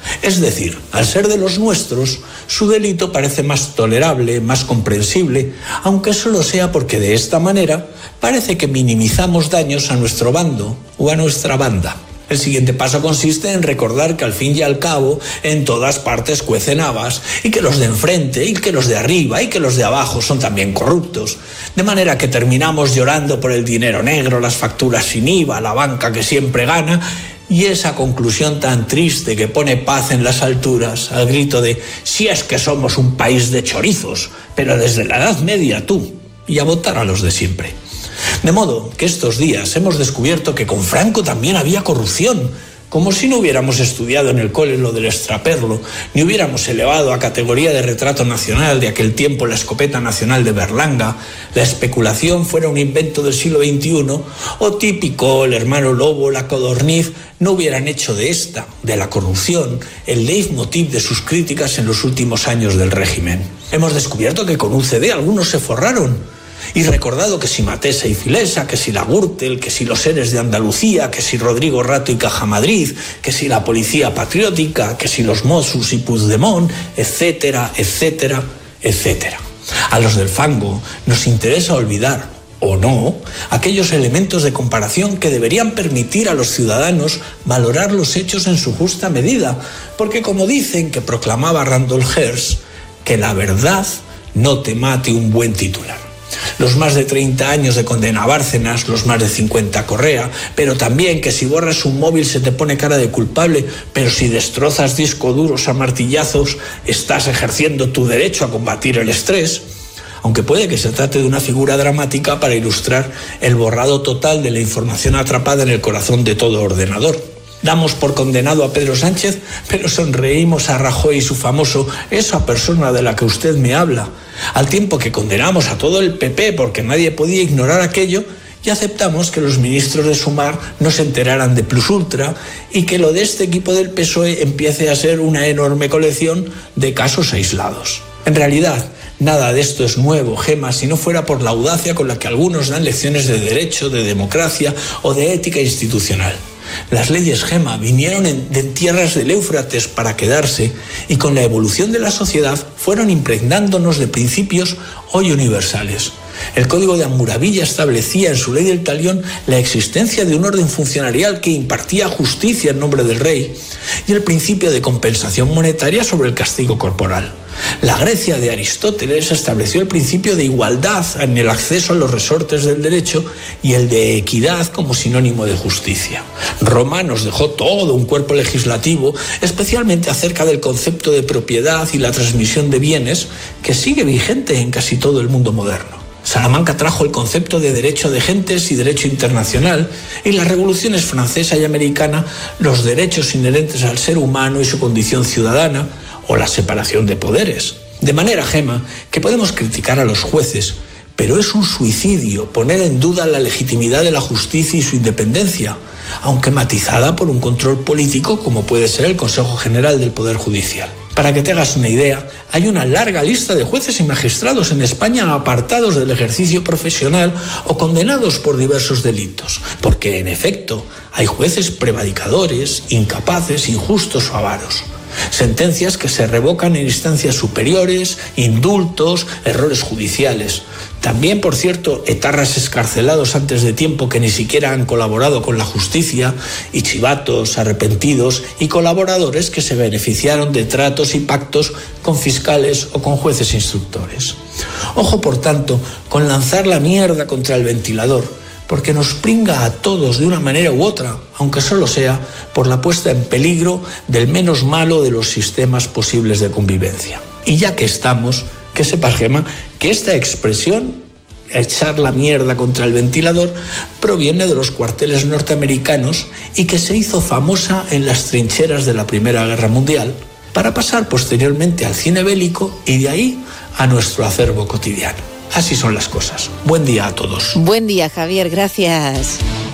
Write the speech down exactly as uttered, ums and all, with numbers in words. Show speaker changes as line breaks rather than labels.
Es decir, al ser de los nuestros, su delito parece más tolerable, más comprensible, aunque solo sea porque de esta manera parece que minimizamos daños a nuestro bando o a nuestra banda. El siguiente paso consiste en recordar que al fin y al cabo en todas partes cuecen habas y que los de enfrente y que los de arriba y que los de abajo son también corruptos. De manera que terminamos llorando por el dinero negro, las facturas sin I V A, la banca que siempre gana y esa conclusión tan triste que pone paz en las alturas al grito de si es que somos un país de chorizos, pero desde la Edad Media tú, y a votar a los de siempre. De modo que estos días hemos descubierto que con Franco también había corrupción, como si no hubiéramos estudiado en el cole lo del extraperlo, ni hubiéramos elevado a categoría de retrato nacional de aquel tiempo la escopeta nacional de Berlanga, la especulación fuera un invento del siglo veintiuno, o típico, el hermano Lobo, la codorniz, no hubieran hecho de esta, de la corrupción, el leitmotiv de sus críticas en los últimos años del régimen. Hemos descubierto que con U C D algunos se forraron, y recordado que si Matesa y Filesa, que si la Gürtel, que si los seres de Andalucía, que si Rodrigo Rato y Caja Madrid, que si la Policía Patriótica, que si los Mossos y Puigdemont, etcétera, etcétera, etcétera. A los del fango nos interesa olvidar, o no, aquellos elementos de comparación que deberían permitir a los ciudadanos valorar los hechos en su justa medida, porque como dicen que proclamaba Randolph Hearst, que la verdad no te mate un buen titular. Los más de treinta años de condena a Bárcenas, los más de cincuenta a Correa, pero también que si borras un móvil se te pone cara de culpable, pero si destrozas discos duros a martillazos estás ejerciendo tu derecho a combatir el estrés, aunque puede que se trate de una figura dramática para ilustrar el borrado total de la información atrapada en el corazón de todo ordenador. Damos por condenado a Pedro Sánchez, pero sonreímos a Rajoy y su famoso «esa persona de la que usted me habla», al tiempo que condenamos a todo el P P porque nadie podía ignorar aquello y aceptamos que los ministros de Sumar no se enteraran de Plus Ultra y que lo de este equipo del P S O E empiece a ser una enorme colección de casos aislados. En realidad, nada de esto es nuevo, Gema, si no fuera por la audacia con la que algunos dan lecciones de derecho, de democracia o de ética institucional. Las leyes Gema vinieron en, de tierras del Éufrates para quedarse y con la evolución de la sociedad fueron impregnándonos de principios hoy universales. El Código de Hammurabi establecía en su ley del talión la existencia de un orden funcionarial que impartía justicia en nombre del rey y el principio de compensación monetaria sobre el castigo corporal. La Grecia de Aristóteles estableció el principio de igualdad en el acceso a los resortes del derecho y el de equidad como sinónimo de justicia. Roma nos dejó todo un cuerpo legislativo, especialmente acerca del concepto de propiedad y la transmisión de bienes, que sigue vigente en casi todo el mundo moderno. Salamanca trajo el concepto de derecho de gentes y derecho internacional, y las revoluciones francesa y americana los derechos inherentes al ser humano y su condición ciudadana, o la separación de poderes. De manera, Gema, que podemos criticar a los jueces, pero es un suicidio poner en duda la legitimidad de la justicia y su independencia, aunque matizada por un control político como puede ser el Consejo General del Poder Judicial. Para que te hagas una idea, hay una larga lista de jueces y magistrados en España apartados del ejercicio profesional o condenados por diversos delitos, porque en efecto hay jueces prevaricadores, incapaces, injustos o avaros. Sentencias que se revocan en instancias superiores, indultos, errores judiciales. También, por cierto, etarras excarcelados antes de tiempo que ni siquiera han colaborado con la justicia, y chivatos arrepentidos y colaboradores que se beneficiaron de tratos y pactos con fiscales o con jueces instructores. Ojo, por tanto, con lanzar la mierda contra el ventilador, porque nos pringa a todos de una manera u otra, aunque solo sea por la puesta en peligro del menos malo de los sistemas posibles de convivencia. Y ya que estamos, que sepas, Gema, que esta expresión, echar la mierda contra el ventilador, proviene de los cuarteles norteamericanos y que se hizo famosa en las trincheras de la Primera Guerra Mundial, para pasar posteriormente al cine bélico y de ahí a nuestro acervo cotidiano. Así son las cosas. Buen día a todos.
Buen día, Javier. Gracias.